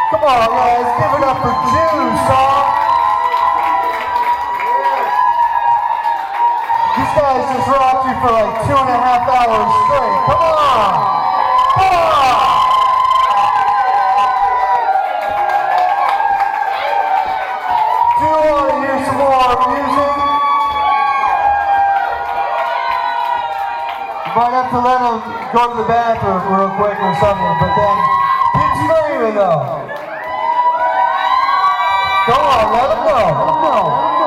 Come on, guys, give it up for Juice, huh? These guys just rocked you for like 2.5 hours straight. Come on! Come on! Do you want to hear some more music? You might have to let them go to the bathroom real quick or something, but then keep screaming though. Go on, let them go. Let them go.